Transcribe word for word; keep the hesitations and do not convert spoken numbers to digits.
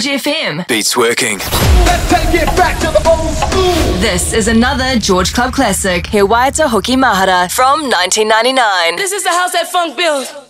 George F M. Beats working. Let's take it back to the old school. This is another George Club classic, He Waita Hoki Mahara from nineteen ninety-nine. This is the house that funk built.